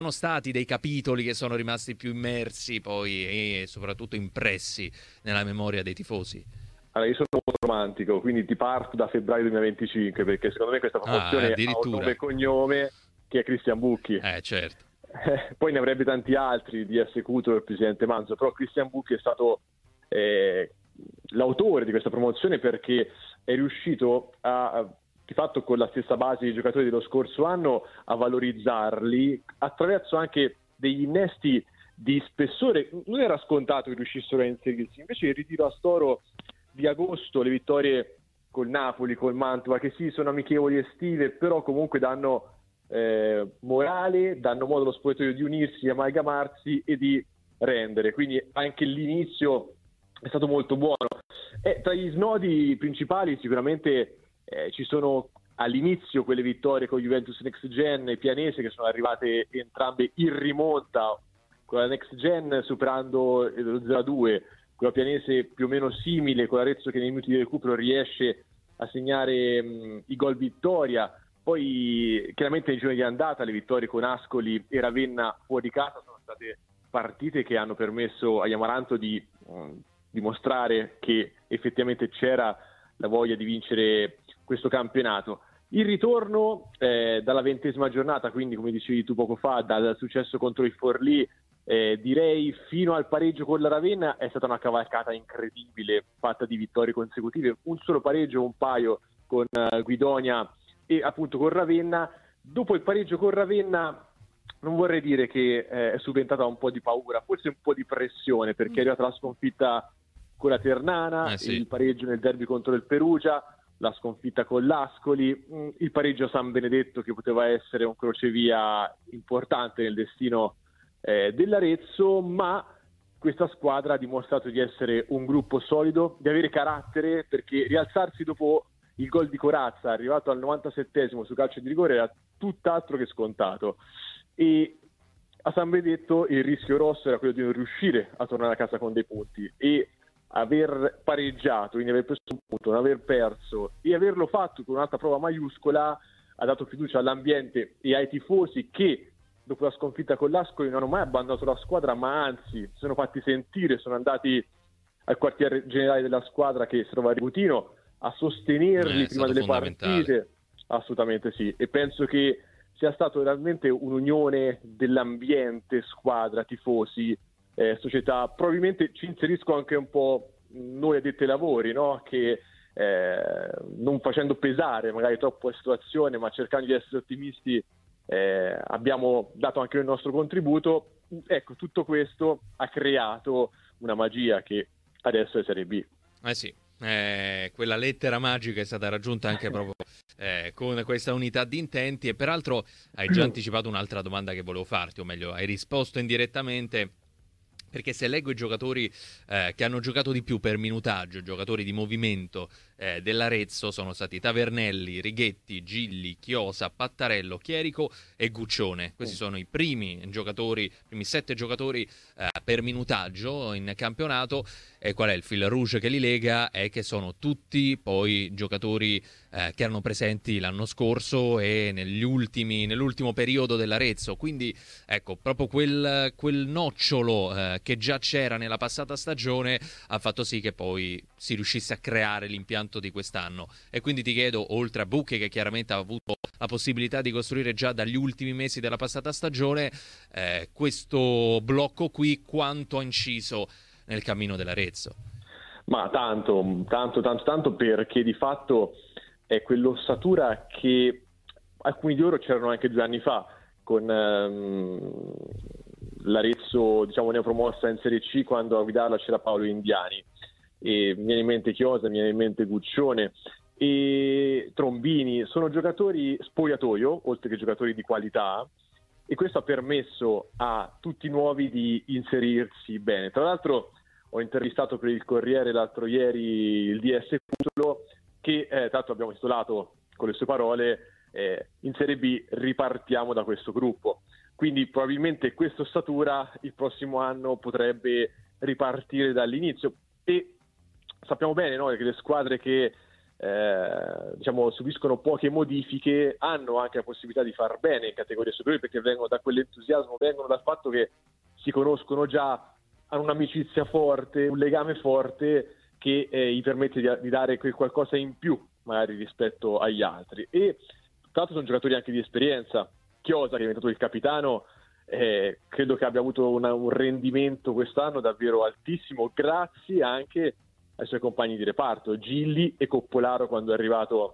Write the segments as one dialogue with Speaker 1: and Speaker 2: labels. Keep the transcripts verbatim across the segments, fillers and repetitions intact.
Speaker 1: sono stati dei capitoli che sono rimasti più immersi poi e soprattutto impressi nella memoria dei tifosi?
Speaker 2: Allora, io sono molto romantico, quindi ti parto da febbraio duemilaventicinque, perché secondo me questa
Speaker 1: Ah,
Speaker 2: promozione ha un
Speaker 1: addirittura.
Speaker 2: nome e cognome che è Christian Bucchi.
Speaker 1: Eh, certo.
Speaker 2: Eh, poi ne avrebbe tanti altri, di S. Cuto e il presidente Manzo, però Christian Bucchi è stato eh, l'autore di questa promozione perché è riuscito a, a, di fatto con la stessa base di giocatori dello scorso anno, a valorizzarli attraverso anche degli innesti di spessore. Non era scontato che riuscissero a inserirsi, invece il ritiro a Storo di agosto, le vittorie col Napoli, col Mantova, che sì, sono amichevoli estive, però comunque danno eh, morale, danno modo allo spogliatoio di unirsi, di amalgamarsi e di rendere. Quindi anche l'inizio è stato molto buono. E tra gli snodi principali sicuramente eh, ci sono all'inizio quelle vittorie con Juventus Next Gen e Pianese, che sono arrivate entrambe in rimonta, con la Next Gen superando lo zero a due, con la Pianese più o meno simile, con l'Arezzo che nei minuti di recupero riesce a segnare mh, i gol vittoria. Poi chiaramente nei giorni di andata le vittorie con Ascoli e Ravenna fuori casa sono state partite che hanno permesso agli Amaranto di mh, dimostrare che effettivamente c'era la voglia di vincere questo campionato. Il ritorno eh, dalla ventesima giornata, quindi come dicevi tu poco fa, dal successo contro il Forlì, Eh, direi fino al pareggio con la Ravenna, è stata una cavalcata incredibile, fatta di vittorie consecutive, un solo pareggio, un paio con uh, Guidonia e appunto con Ravenna. Dopo il pareggio con Ravenna non vorrei dire che eh, è subentrata un po' di paura, forse un po' di pressione, perché è arrivata la sconfitta con la Ternana,
Speaker 1: Eh sì.
Speaker 2: il pareggio nel derby contro il Perugia, la sconfitta con l'Ascoli, mh, il pareggio a San Benedetto che poteva essere un crocevia importante nel destino Eh, dell'Arezzo, ma questa squadra ha dimostrato di essere un gruppo solido, di avere carattere, perché rialzarsi dopo il gol di Corazza arrivato al novantasettesimo su calcio di rigore era tutt'altro che scontato, e a San Benedetto il rischio rosso era quello di non riuscire a tornare a casa con dei punti, e aver pareggiato, quindi aver preso un punto, non aver perso e averlo fatto con un'altra prova maiuscola ha dato fiducia all'ambiente e ai tifosi, che dopo la sconfitta con l'Ascoli non hanno mai abbandonato la squadra, ma anzi si sono fatti sentire, sono andati al quartier generale della squadra che si trova a Ributino a sostenerli
Speaker 1: Eh, è
Speaker 2: prima
Speaker 1: stato
Speaker 2: delle
Speaker 1: fondamentale.
Speaker 2: partite. Assolutamente sì, e penso che sia stato veramente un'unione dell'ambiente, squadra, tifosi, eh, società. Probabilmente ci inserisco anche un po' noi addetti ai lavori, no? Che eh, non facendo pesare magari troppo la situazione, ma cercando di essere ottimisti, Eh, abbiamo dato anche il nostro contributo. Ecco, tutto questo ha creato una magia che adesso è Serie B.
Speaker 1: Eh sì, eh, quella lettera magica è stata raggiunta anche proprio eh, con questa unità di intenti, e peraltro hai già anticipato un'altra domanda che volevo farti, o meglio hai risposto indirettamente, perché se leggo i giocatori eh, che hanno giocato di più per minutaggio, giocatori di movimento eh, dell'Arezzo, sono stati Tavernelli, Righetti, Gilli, Chiosa, Pattarello, Chierico e Guccione. Questi sono i primi giocatori, i primi sette giocatori eh, per minutaggio in campionato. E qual è il fil rouge che li lega? È che sono tutti poi giocatori eh, che erano presenti l'anno scorso e negli ultimi, nell'ultimo periodo dell'Arezzo. Quindi ecco, proprio quel, quel nocciolo eh, che già c'era nella passata stagione ha fatto sì che poi si riuscisse a creare l'impianto di quest'anno. E quindi ti chiedo, oltre a Bucchi che chiaramente ha avuto la possibilità di costruire già dagli ultimi mesi della passata stagione, eh, questo blocco qui quanto ha inciso nel cammino dell'Arezzo?
Speaker 2: Ma tanto, tanto, tanto, tanto, perché di fatto è quell'ossatura che alcuni di loro c'erano anche due anni fa con ehm, l'Arezzo, diciamo, neopromossa in Serie C, quando a guidarla c'era Paolo Indiani, e mi viene in mente Chiosa, mi viene in mente Guccione e Trombini. Sono giocatori spogliatoio oltre che giocatori di qualità, e questo ha permesso a tutti i nuovi di inserirsi bene. Tra l'altro ho intervistato per il Corriere l'altro ieri il D S Cutolo, che eh, tra l'altro abbiamo titolato con le sue parole eh, in Serie B ripartiamo da questo gruppo. Quindi probabilmente questa ossatura il prossimo anno potrebbe ripartire dall'inizio, e sappiamo bene, no, che le squadre che eh, diciamo subiscono poche modifiche, hanno anche la possibilità di far bene in categorie superiori, perché vengono da quell'entusiasmo, vengono dal fatto che si conoscono già, hanno un'amicizia forte, un legame forte che eh, gli permette di, di dare quel qualcosa in più magari rispetto agli altri. E tra l'altro sono giocatori anche di esperienza. Chiosa, che è diventato il capitano, eh, credo che abbia avuto una, un rendimento quest'anno davvero altissimo, grazie anche ai suoi compagni di reparto, Gilli e Coppolaro, quando è arrivato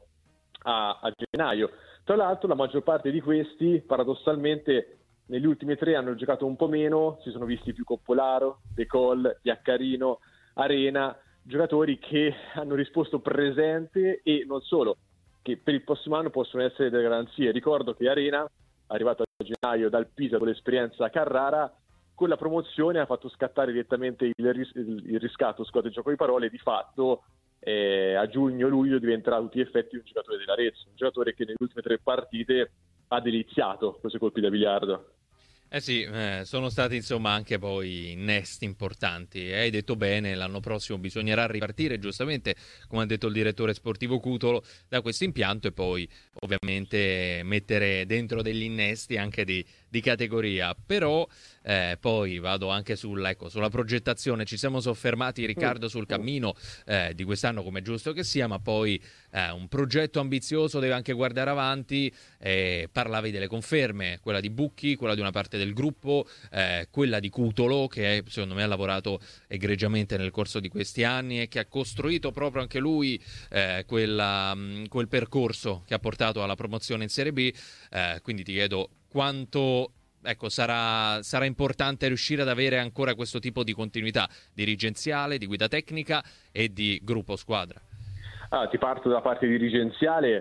Speaker 2: a, a gennaio. Tra l'altro la maggior parte di questi, paradossalmente, negli ultimi tre hanno giocato un po' meno, si sono visti più Coppolaro, De Col, Iaccarino, Arena, giocatori che hanno risposto presente e non solo, che per il prossimo anno possono essere delle garanzie. Ricordo che Arena, arrivato a gennaio dal Pisa con l'esperienza a Carrara, con la promozione ha fatto scattare direttamente il, ris- il riscatto, scusate il gioco di parole, di fatto eh, a giugno-luglio diventerà a tutti gli effetti un giocatore dell'Arezzo, un giocatore che nelle ultime tre partite ha deliziato questi colpi da biliardo.
Speaker 1: Eh sì, eh, sono stati insomma anche poi innesti importanti. Hai detto bene, l'anno prossimo bisognerà ripartire, giustamente, come ha detto il direttore sportivo Cutolo, da questo impianto e poi ovviamente mettere dentro degli innesti anche di, di categoria. Però eh, poi vado anche sulla, ecco, sulla progettazione. Ci siamo soffermati, Riccardo, sul cammino eh, di quest'anno, come è giusto che sia, ma poi eh, un progetto ambizioso deve anche guardare avanti. Eh, parlavi delle conferme, quella di Bucchi, quella di una parte del gruppo, eh, quella di Cutolo, che secondo me ha lavorato egregiamente nel corso di questi anni e che ha costruito proprio anche lui eh, quella, mh, quel percorso che ha portato alla promozione in Serie B. Eh, quindi ti chiedo quanto ecco, sarà, sarà importante riuscire ad avere ancora questo tipo di continuità dirigenziale, di guida tecnica e di gruppo squadra.
Speaker 2: Ah, ti parto dalla parte dirigenziale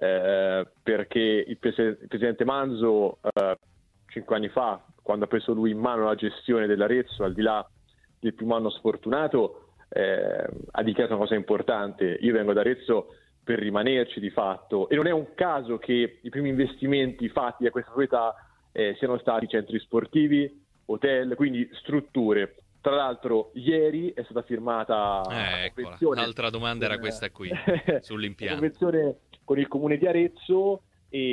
Speaker 2: eh, perché il, pres- il presidente Manzo eh, cinque anni fa, quando ha preso lui in mano la gestione dell'Arezzo, al di là del primo anno sfortunato, eh, ha dichiarato una cosa importante: io vengo da Arezzo per rimanerci di fatto, e non è un caso che i primi investimenti fatti da questa società eh, siano stati centri sportivi, hotel, quindi strutture. Tra l'altro ieri è stata firmata
Speaker 1: eh,
Speaker 2: una convenzione,
Speaker 1: l'altra domanda era questa qui, sull'impianto.
Speaker 2: una convenzione con il comune di Arezzo,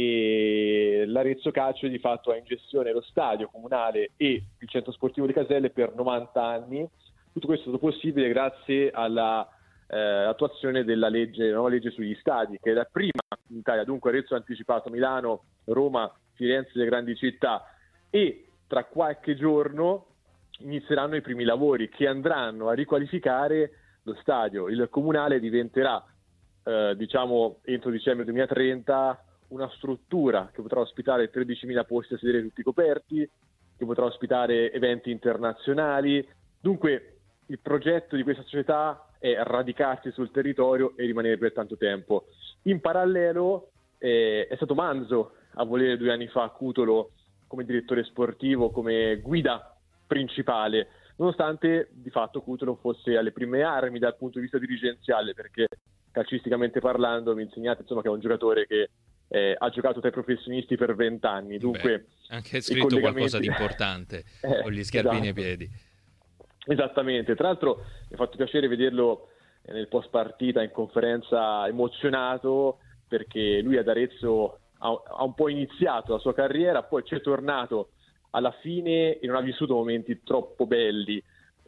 Speaker 2: e l'Arezzo Calcio di fatto ha in gestione lo stadio comunale e il centro sportivo di Caselle per novanta anni. Tutto questo è stato possibile grazie alla eh, attuazione della legge, la nuova legge sugli stadi, che è la prima in Italia. Dunque Arezzo ha anticipato Milano, Roma, Firenze, le grandi città, e tra qualche giorno inizieranno i primi lavori che andranno a riqualificare lo stadio. Il comunale diventerà eh, diciamo entro dicembre duemilatrenta una struttura che potrà ospitare tredicimila posti a sedere tutti coperti, che potrà ospitare eventi internazionali. Dunque il progetto di questa società è radicarsi sul territorio e rimanere per tanto tempo. In parallelo eh, è stato Manzo a volere due anni fa Cutolo come direttore sportivo, come guida principale, nonostante di fatto Cutolo fosse alle prime armi dal punto di vista dirigenziale, perché calcisticamente parlando mi insegnate insomma che è un giocatore che eh, ha giocato tra i professionisti per vent'anni, dunque
Speaker 1: beh, anche scritto collegamenti... qualcosa di importante eh, con gli scarpini ai
Speaker 2: esatto.
Speaker 1: piedi.
Speaker 2: Esattamente, tra l'altro mi ha fatto piacere vederlo nel post partita in conferenza emozionato, perché lui ad Arezzo ha, ha un po' iniziato la sua carriera, poi ci è tornato alla fine e non ha vissuto momenti troppo belli,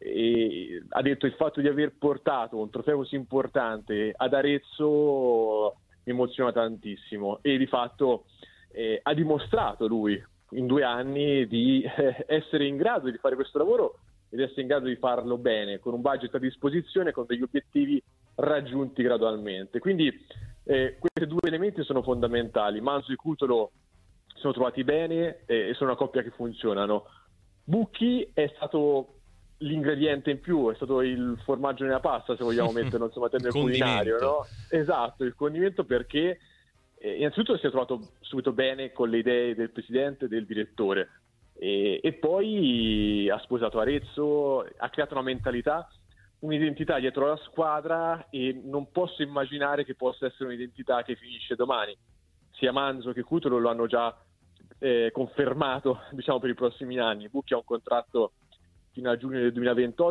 Speaker 2: e ha detto il fatto di aver portato un trofeo così importante ad Arezzo mi emoziona tantissimo, e di fatto eh, ha dimostrato lui in due anni di eh, essere in grado di fare questo lavoro ed essere in grado di farlo bene, con un budget a disposizione, con degli obiettivi raggiunti gradualmente. Quindi eh, questi due elementi sono fondamentali. Manzo e Cutolo si sono trovati bene e sono una coppia che funzionano. Bucchi è stato l'ingrediente in più, è stato il formaggio nella pasta, se vogliamo metterlo insomma a termine culinario, no? Esatto, il condimento, perché eh, innanzitutto si è trovato subito bene con le idee del presidente e del direttore, e, e poi ha sposato Arezzo, ha creato una mentalità, un'identità dietro la squadra, e non posso immaginare che possa essere un'identità che finisce domani. Sia Manzo che Cutolo lo hanno già eh, confermato, diciamo, per i prossimi anni. Bucchi ha un contratto fino a giugno del duemilaventotto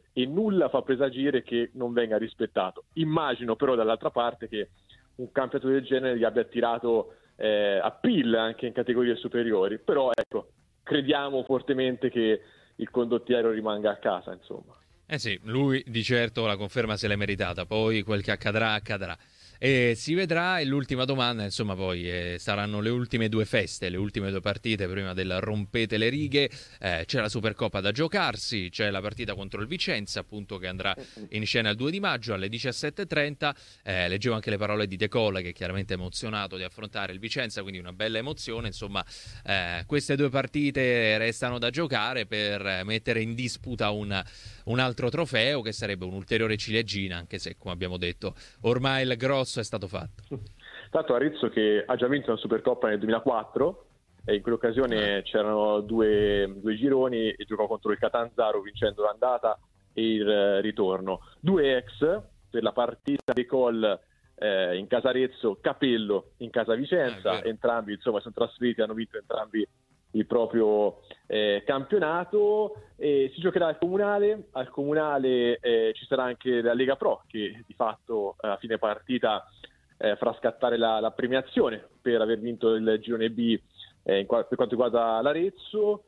Speaker 2: e nulla fa presagire che non venga rispettato. Immagino però dall'altra parte che un campionato del genere gli abbia attirato eh, appeal anche in categorie superiori, però ecco, crediamo fortemente che il condottiero rimanga a casa, insomma.
Speaker 1: Eh sì, lui di certo la conferma se l'è meritata, poi quel che accadrà accadrà. E si vedrà. E l'ultima domanda, insomma, poi eh, saranno le ultime due feste, le ultime due partite prima del rompete le righe. Eh, c'è la Supercoppa da giocarsi, c'è la partita contro il Vicenza, appunto, che andrà in scena il due di maggio alle diciassette e trenta. Eh, leggevo anche le parole di De Colle, che è chiaramente emozionato di affrontare il Vicenza, quindi una bella emozione. Insomma, eh, queste due partite restano da giocare per mettere in disputa un, un altro trofeo, che sarebbe un'ulteriore ciliegina, anche se, come abbiamo detto, ormai il grosso è stato fatto.
Speaker 2: Tanto Arezzo che ha già vinto una Supercoppa nel duemilaquattro e in quell'occasione ah. c'erano due, due gironi e giocò contro il Catanzaro vincendo l'andata e il ritorno. Due ex per la partita di Col eh, in casa Arezzo, Capello in casa Vicenza, ah, entrambi insomma sono trasferiti, hanno vinto entrambi il proprio eh, campionato. E si giocherà al Comunale, al Comunale eh, ci sarà anche la Lega Pro che di fatto a fine partita eh, farà scattare la, la premiazione per aver vinto il girone B eh, in, per quanto riguarda l'Arezzo,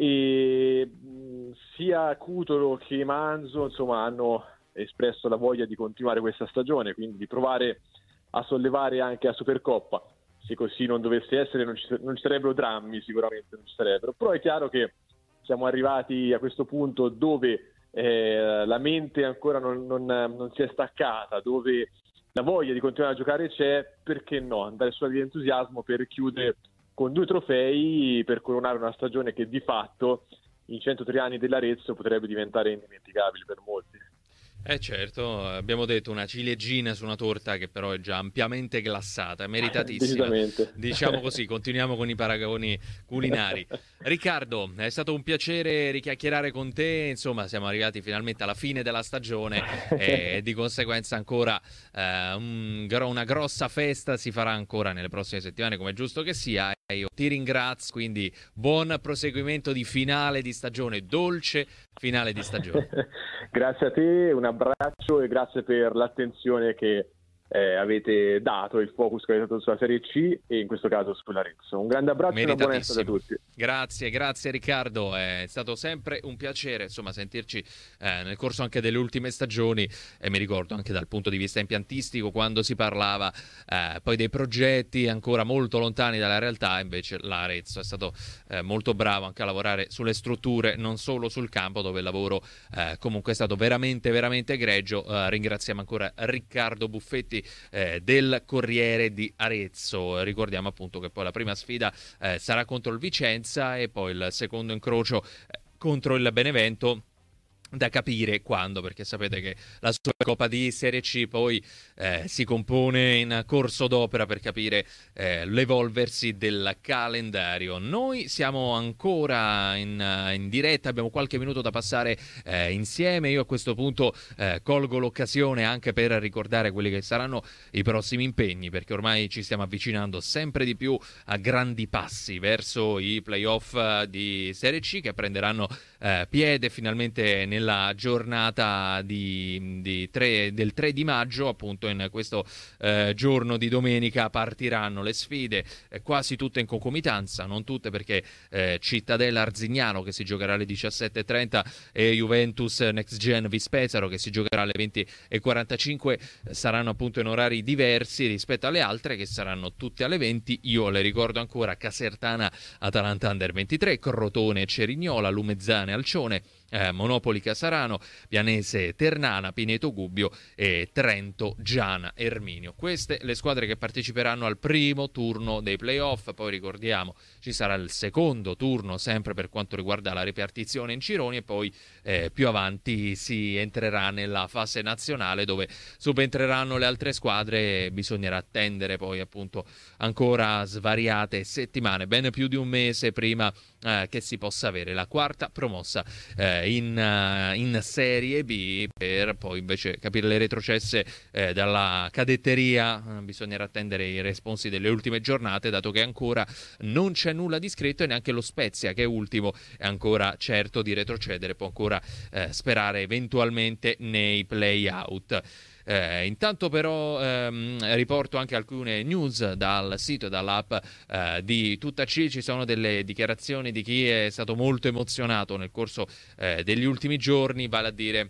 Speaker 2: e mh, sia Cutolo che Manzo insomma hanno espresso la voglia di continuare questa stagione, quindi di provare a sollevare anche la Supercoppa. Se così non dovesse essere non ci, non ci sarebbero drammi, sicuramente non ci sarebbero, però è chiaro che siamo arrivati a questo punto dove eh, la mente ancora non, non, non si è staccata, dove la voglia di continuare a giocare c'è, perché no, andare sulla via di entusiasmo per chiudere con due trofei, per coronare una stagione che di fatto in centotré anni dell'Arezzo potrebbe diventare indimenticabile per molti.
Speaker 1: Eh certo, abbiamo detto una ciliegina su una torta che però è già ampiamente glassata, meritatissima. Diciamo così, continuiamo con i paragoni culinari. Riccardo, è stato un piacere richiacchierare con te, insomma siamo arrivati finalmente alla fine della stagione e di conseguenza ancora eh, un, una grossa festa si farà ancora nelle prossime settimane, come è giusto che sia. Io ti ringrazio, quindi buon proseguimento di finale di stagione, dolce finale di stagione.
Speaker 2: Grazie a te, un abbraccio e grazie per l'attenzione che eh, avete dato, il focus che avete dato sulla Serie C e in questo caso sull'Arezzo. Un grande abbraccio e una buona estate a tutti.
Speaker 1: Grazie, grazie Riccardo, è stato sempre un piacere insomma sentirci eh, nel corso anche delle ultime stagioni, e mi ricordo anche dal punto di vista impiantistico quando si parlava eh, poi dei progetti ancora molto lontani dalla realtà. Invece l'Arezzo è stato eh, molto bravo anche a lavorare sulle strutture, non solo sul campo, dove il lavoro eh, comunque è stato veramente veramente egregio. Eh, ringraziamo ancora Riccardo Buffetti eh, del Corriere di Arezzo. Ricordiamo appunto che poi la prima sfida eh, sarà contro il Vicenza e poi il secondo incrocio eh, contro il Benevento, da capire quando, perché sapete che la Supercoppa di Serie C poi eh, si compone in corso d'opera per capire eh, l'evolversi del calendario. Noi siamo ancora in, in diretta, abbiamo qualche minuto da passare eh, insieme. Io a questo punto eh, colgo l'occasione anche per ricordare quelli che saranno i prossimi impegni, perché ormai ci stiamo avvicinando sempre di più a grandi passi verso i playoff di Serie C che prenderanno eh, piede finalmente nel la giornata di, di tre, del tre di maggio. Appunto in questo eh, giorno di domenica partiranno le sfide eh, quasi tutte in concomitanza, non tutte perché eh, Cittadella Arzignano che si giocherà alle diciassette e trenta e Juventus Next Gen Vispesaro che si giocherà alle venti e quarantacinque eh, saranno appunto in orari diversi rispetto alle altre che saranno tutte alle venti. Io le ricordo ancora: Casertana Atalanta Under ventitré, Crotone Cerignola, Lumezzane Alcione, Eh, Monopoli Casarano, Pianese Ternana, Pineto Gubbio e Trento Giana Erminio. Queste le squadre che parteciperanno al primo turno dei playoff. Poi ricordiamo ci sarà il secondo turno sempre per quanto riguarda la ripartizione in gironi, e poi eh, più avanti si entrerà nella fase nazionale dove subentreranno le altre squadre. Bisognerà attendere poi appunto ancora svariate settimane, ben più di un mese prima eh, che si possa avere la quarta promossa eh, eh, in, uh, in Serie B, per poi invece capire le retrocesse eh, dalla cadetteria. Eh, bisognerà attendere i responsi delle ultime giornate, dato che ancora non c'è nulla di scritto e neanche lo Spezia, che è ultimo, è ancora certo di retrocedere, può ancora eh, sperare eventualmente nei play-out. Eh, intanto però ehm, riporto anche alcune news dal sito e dall'app eh, di Tuttaci. Ci sono delle dichiarazioni di chi è stato molto emozionato nel corso eh, degli ultimi giorni, vale a dire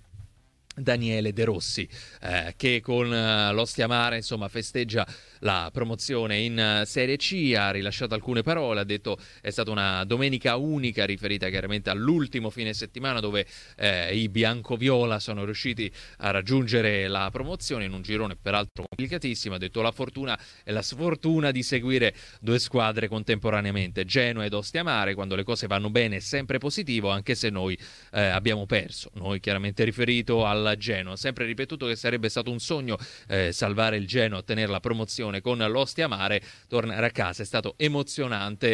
Speaker 1: Daniele De Rossi, eh, che con uh, l'Ostia Mare insomma festeggia la promozione in uh, Serie C. Ha rilasciato alcune parole, ha detto è stata una domenica unica, riferita chiaramente all'ultimo fine settimana dove eh, i biancoviola sono riusciti a raggiungere la promozione in un girone peraltro complicatissimo. Ha detto la fortuna e la sfortuna di seguire due squadre contemporaneamente, Genoa ed Ostia Mare. Quando le cose vanno bene è sempre positivo, anche se noi eh, abbiamo perso, noi chiaramente riferito al Genoa. Sempre ripetuto che sarebbe stato un sogno eh, salvare il Genoa, ottenere la promozione con l'Ostia Mare, tornare a casa è stato emozionante,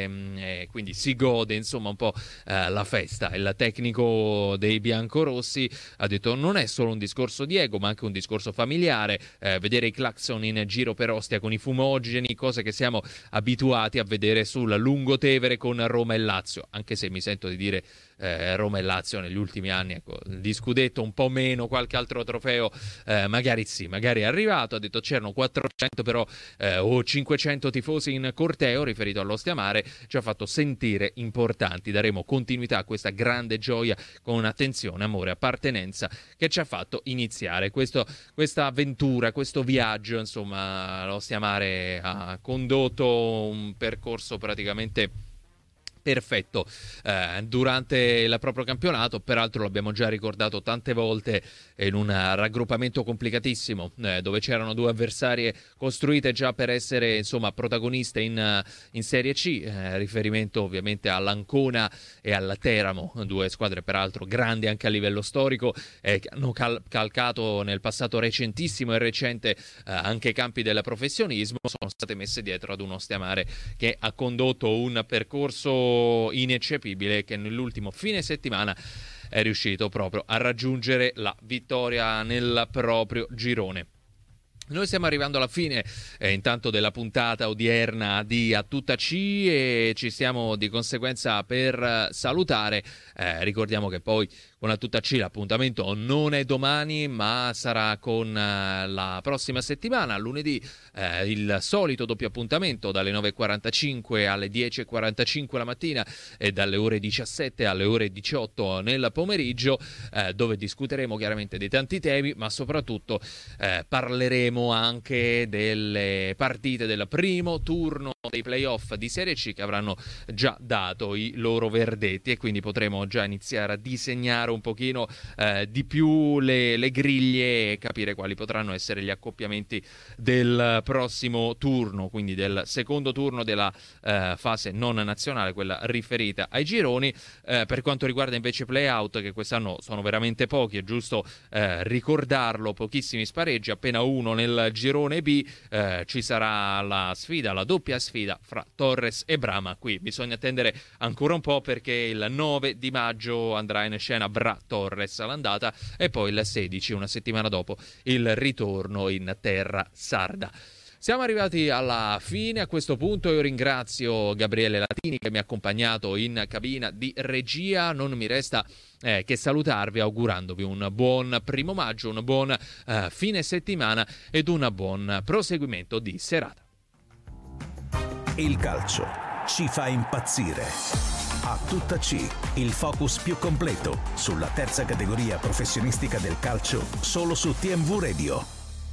Speaker 1: eh, quindi si gode insomma un po' eh, la festa. Il tecnico dei biancorossi ha detto non è solo un discorso di ego ma anche un discorso familiare, eh, vedere i clacson in giro per Ostia con i fumogeni, cose che siamo abituati a vedere sul Lungotevere con Roma e Lazio, anche se mi sento di dire Eh, Roma e Lazio negli ultimi anni, ecco, di scudetto un po' meno, qualche altro trofeo eh, magari sì, magari è arrivato. Ha detto c'erano quattrocento però eh, o cinquecento tifosi in corteo, riferito all'Ostia Mare, ci ha fatto sentire importanti. Daremo continuità a questa grande gioia con attenzione, amore, appartenenza che ci ha fatto iniziare questo, questa avventura, questo viaggio. Insomma, l'Ostia Mare ha condotto un percorso praticamente perfetto eh, durante il proprio campionato. Peraltro l'abbiamo già ricordato tante volte in un raggruppamento complicatissimo eh, dove c'erano due avversarie costruite già per essere insomma protagoniste in, in Serie C, eh, riferimento ovviamente all'Ancona e al Teramo, due squadre peraltro grandi anche a livello storico, eh, che hanno cal- calcato nel passato recentissimo e recente eh, anche i campi del professionismo. Sono state messe dietro ad un Ostia Mare che ha condotto un percorso ineccepibile, che nell'ultimo fine settimana è riuscito proprio a raggiungere la vittoria nel proprio girone. Noi stiamo arrivando alla fine eh, intanto della puntata odierna di A Tutta C e ci stiamo di conseguenza per salutare. Eh, ricordiamo che poi con A Tutta C l'appuntamento non è domani ma sarà con eh, la prossima settimana, lunedì, eh, il solito doppio appuntamento dalle nove e quarantacinque alle dieci e quarantacinque la mattina e dalle ore diciassette alle ore diciotto nel pomeriggio, eh, dove discuteremo chiaramente di tanti temi ma soprattutto eh, parleremo anche delle partite del primo turno dei playoff di Serie C che avranno già dato i loro verdetti e quindi potremo già iniziare a disegnare un pochino eh, di più le, le griglie e capire quali potranno essere gli accoppiamenti del prossimo turno, quindi del secondo turno della eh, fase non nazionale, quella riferita ai gironi. Eh, per quanto riguarda invece play-out, che quest'anno sono veramente pochi, è giusto eh, ricordarlo, pochissimi spareggi, appena uno nel girone B, eh, ci sarà la sfida, la doppia sfida fra Torres e Brama. Qui bisogna attendere ancora un po' perché il nove di maggio andrà in scena Bra Torres all'andata e poi il sedici, una settimana dopo, il ritorno in terra sarda. Siamo arrivati alla fine a questo punto. Io ringrazio Gabriele Latini che mi ha accompagnato in cabina di regia. Non mi resta eh, che salutarvi augurandovi un buon primo maggio, un buon eh, fine settimana ed un buon proseguimento di serata.
Speaker 3: Il calcio ci fa impazzire. A Tutta C, il focus più completo sulla terza categoria professionistica del calcio, solo su T M V Radio.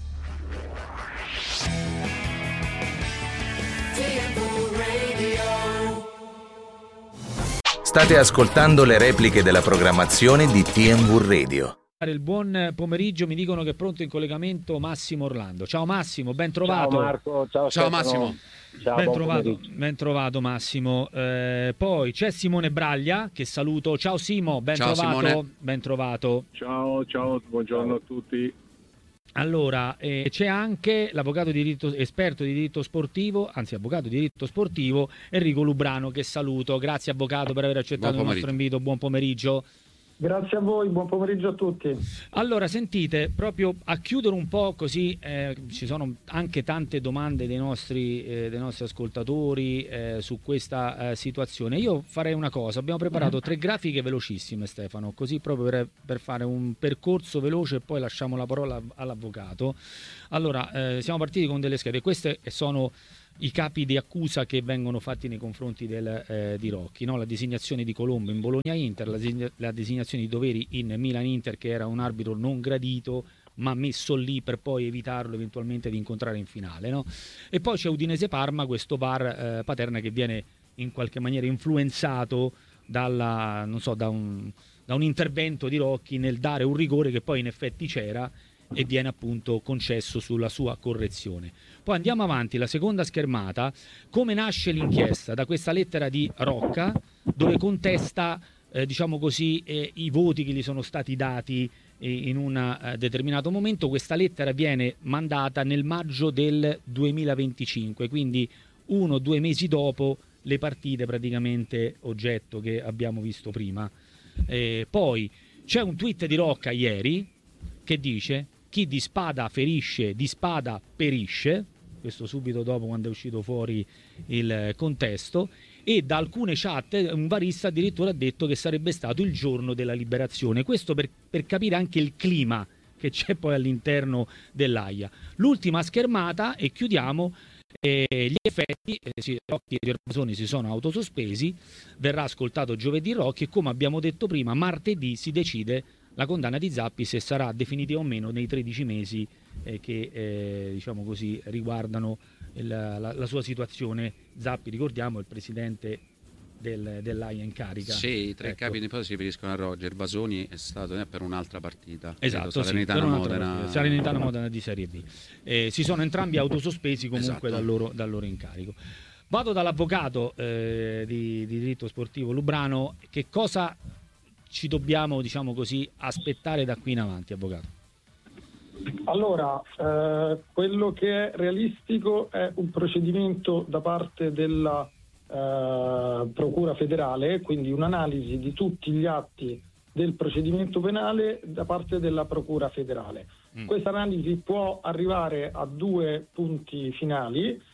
Speaker 4: State ascoltando le repliche della programmazione di T M V Radio.
Speaker 5: Il buon pomeriggio, mi dicono che è pronto in collegamento Massimo Orlando. Ciao Massimo, ben trovato.
Speaker 6: Ciao Marco, ciao,
Speaker 7: ciao Massimo.
Speaker 6: Ciao,
Speaker 5: ben trovato, ben trovato Massimo. Eh, poi c'è Simone Braglia che saluto. Ciao Simo, ben
Speaker 7: ciao,
Speaker 5: trovato.
Speaker 7: Simone.
Speaker 5: Ben trovato.
Speaker 8: Ciao, ciao, buongiorno a tutti.
Speaker 5: Allora, eh, c'è anche l'avvocato di diritto, esperto di diritto sportivo, anzi avvocato di diritto sportivo, Enrico Lubrano, che saluto. Grazie avvocato per aver accettato il nostro invito. Buon pomeriggio.
Speaker 6: Grazie a voi, buon pomeriggio a tutti.
Speaker 5: Allora, sentite, proprio a chiudere un po' così, eh, ci sono anche tante domande dei nostri, eh, dei nostri ascoltatori eh, su questa eh, situazione. Io farei una cosa, abbiamo preparato tre grafiche velocissime, Stefano, così proprio per, per fare un percorso veloce e poi lasciamo la parola all'avvocato. Allora, eh, siamo partiti con delle schede, queste sono i capi di accusa che vengono fatti nei confronti del, eh, di Rocchi, no? La designazione di Colombo in Bologna-Inter, la, la designazione di Doveri in Milan-Inter, che era un arbitro non gradito ma messo lì per poi evitarlo eventualmente di incontrare in finale, no? E poi c'è Udinese-Parma, questo V A R eh, Paterna che viene in qualche maniera influenzato dalla, non so, da un, da un intervento di Rocchi nel dare un rigore che poi in effetti c'era e viene appunto concesso sulla sua correzione. Poi andiamo avanti, la seconda schermata, come nasce l'inchiesta? Da questa lettera di Rocca, dove contesta eh, diciamo così eh, i voti che gli sono stati dati eh, in un eh, determinato momento. Questa lettera viene mandata nel maggio del duemilaventicinque, quindi uno o due mesi dopo le partite praticamente oggetto che abbiamo visto prima. Eh, poi c'è un tweet di Rocca ieri che dice: chi di spada ferisce, di spada perisce. Questo subito dopo, quando è uscito fuori il contesto. E da alcune chat un varista addirittura ha detto che sarebbe stato il giorno della liberazione. Questo per, per capire anche il clima che c'è poi all'interno dell'Aia. L'ultima schermata e chiudiamo. Eh, gli effetti, eh, sì, Rocchi e Gervasoni si sono autosospesi, verrà ascoltato giovedì Rocchi e, come abbiamo detto prima, martedì si decide la condanna di Zappi, se sarà definitiva o meno nei tredici mesi eh, che eh, diciamo così riguardano il, la, la sua situazione. Zappi, ricordiamo, è il presidente del, dell'Aia in carica.
Speaker 7: Sì, i tre
Speaker 5: ecco.
Speaker 7: capi di poi si riferiscono a Roger Basoni, è stato eh, per un'altra partita.
Speaker 5: Esatto,
Speaker 7: Salernitana,
Speaker 5: sì,
Speaker 7: Modena.
Speaker 5: Salernitana Modena di Serie B. Eh, si sono entrambi autosospesi comunque
Speaker 7: Esatto.
Speaker 5: dal, loro, dal loro incarico. Vado dall'avvocato eh, di, di diritto sportivo Lubrano. Che cosa ci dobbiamo, diciamo così, aspettare da qui in avanti, avvocato?
Speaker 6: Allora, eh, quello che è realistico è un procedimento da parte della eh, Procura federale, quindi un'analisi di tutti gli atti del procedimento penale da parte della Procura federale. Mm. Questa analisi può arrivare a due punti finali, eh,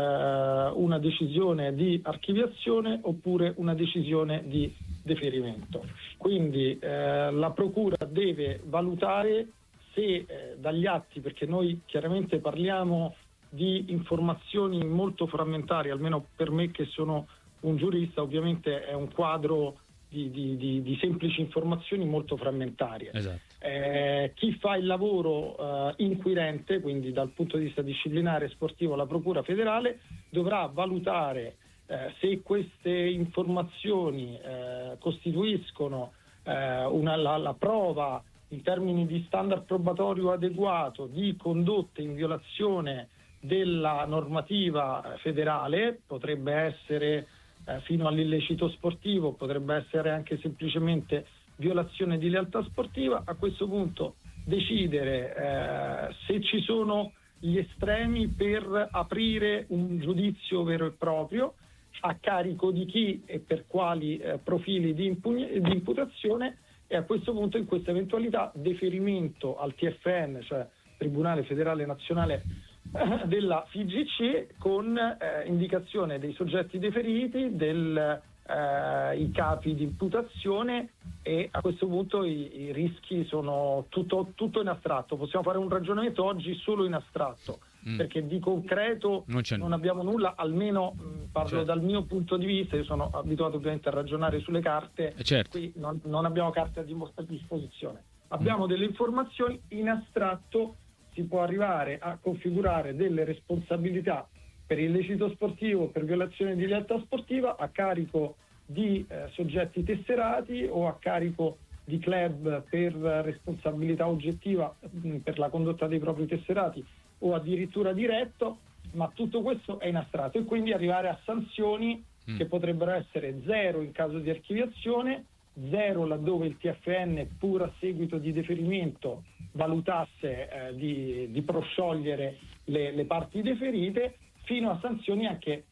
Speaker 6: una decisione di archiviazione oppure una decisione di deferimento. Quindi eh, la Procura deve valutare se eh, dagli atti, perché noi chiaramente parliamo di informazioni molto frammentarie, almeno per me che sono un giurista, ovviamente è un quadro di, di, di, di semplici informazioni molto frammentarie.
Speaker 5: Esatto.
Speaker 6: Eh, chi fa il lavoro eh, inquirente, quindi dal punto di vista disciplinare e sportivo la Procura federale, dovrà valutare eh, se queste informazioni eh, costituiscono eh, una, la, la prova in termini di standard probatorio adeguato di condotte in violazione della normativa federale, potrebbe essere eh, fino all'illecito sportivo, potrebbe essere anche semplicemente violazione di lealtà sportiva. A questo punto decidere eh, se ci sono gli estremi per aprire un giudizio vero e proprio a carico di chi e per quali eh, profili di, impugn- di imputazione, e a questo punto, in questa eventualità, deferimento al T F N, cioè Tribunale Federale Nazionale eh, della F I G C, con eh, indicazione dei soggetti deferiti, del eh, i capi di imputazione, e a questo punto i, i rischi sono tutto, tutto in astratto. Possiamo fare un ragionamento oggi solo in astratto, mm. perché di concreto non, non abbiamo nulla, almeno mh, parlo certo. dal mio punto di vista. Io sono abituato ovviamente a ragionare sulle carte,
Speaker 5: certo.
Speaker 6: qui non, non abbiamo carte a, dim- a disposizione, abbiamo mm. delle informazioni in astratto. Si può arrivare a configurare delle responsabilità per illecito sportivo, per violazione di lealtà sportiva a carico di eh, soggetti tesserati o a carico di club per responsabilità oggettiva mh, per la condotta dei propri tesserati, o addirittura diretto, ma tutto questo è in astratto, e quindi arrivare a sanzioni mm. che potrebbero essere zero in caso di archiviazione, zero laddove il T F N, pur a seguito di deferimento, valutasse eh, di, di prosciogliere le, le parti deferite, fino a sanzioni anche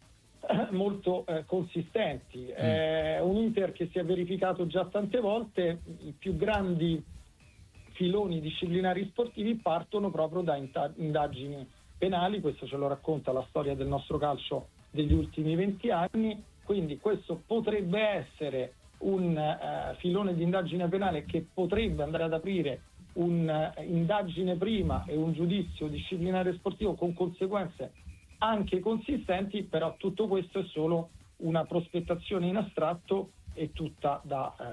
Speaker 6: molto eh, consistenti. È un iter che si è verificato già tante volte. I più grandi filoni disciplinari sportivi partono proprio da indagini penali, questo ce lo racconta la storia del nostro calcio degli ultimi venti anni, quindi questo potrebbe essere un uh, filone di indagine penale che potrebbe andare ad aprire un'indagine uh, prima e un giudizio disciplinare sportivo con conseguenze anche consistenti, però tutto questo è solo una prospettazione in astratto e tutta da eh,